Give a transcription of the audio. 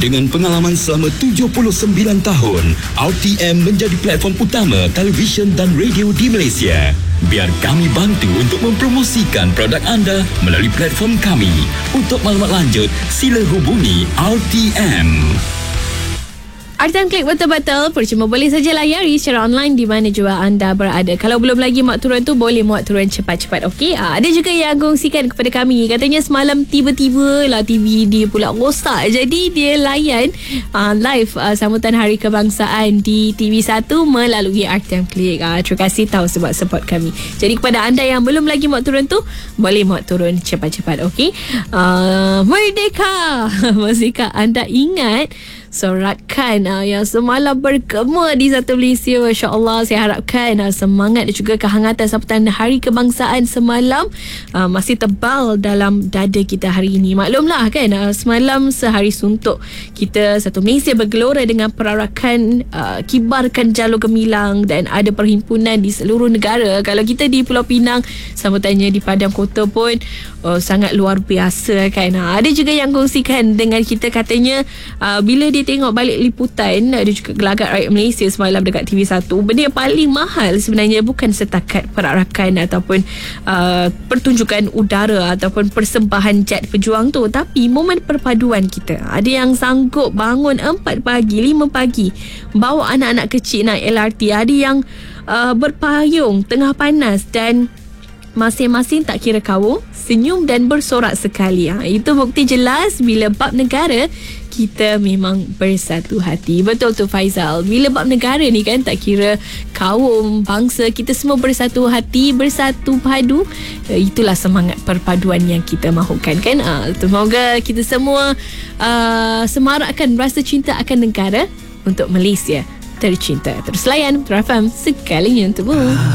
Dengan pengalaman selama 79 tahun, RTM menjadi platform utama televisyen dan radio di Malaysia. Biar kami bantu untuk mempromosikan produk anda melalui platform kami. Untuk maklumat lanjut, sila hubungi RTM. RTM Klik betul-betul percuma boleh saja layari secara online di mana jua anda berada. Kalau belum lagi muat turun tu, boleh muat turun cepat-cepat. Okey. Ada juga yang kongsikan kepada kami, katanya semalam tiba-tiba lah TV dia pula rosak. Jadi dia layan live sambutan Hari Kebangsaan di TV1 melalui RTM Klik. Terima kasih tahu sebab support kami. Jadi kepada anda yang belum lagi muat turun tu, boleh muat turun cepat-cepat. Okey. Merdeka. Masihkah anda ingat sorakan yang semalam bergema di Satu Malaysia? Masya Allah, saya harapkan semangat dan juga kehangatan sambutan Hari Kebangsaan semalam masih tebal dalam dada kita hari ini. Maklumlah kan, semalam sehari suntuk kita Satu Malaysia bergelora dengan perarakan kibarkan jalur gemilang dan ada perhimpunan di seluruh negara. Kalau kita di Pulau Pinang, sambutannya di Padang Kota pun sangat luar biasa kan. Ada juga yang kongsikan dengan kita, katanya bila dia tengok balik liputan ada juga gelagat rakyat Malaysia semalam dekat TV1, benda yang paling mahal sebenarnya bukan setakat perarakan ataupun pertunjukan udara ataupun persembahan jet pejuang tu, tapi momen perpaduan kita. Ada yang sanggup bangun 4 pagi 5 pagi bawa anak-anak kecil naik LRT. Ada yang berpayung tengah panas dan masing-masing tak kira kaum, senyum dan bersorak sekali. Itu bukti jelas bila bab negara kita memang bersatu hati. Betul tu Faizal. Bila bab negara ni kan, tak kira kaum, bangsa, kita semua bersatu hati, bersatu padu. Itulah semangat perpaduan yang kita mahukan kan. Semoga kita semua semarakkan rasa cinta akan negara untuk Malaysia tercinta. Terus layan Trafam sekalinya untuk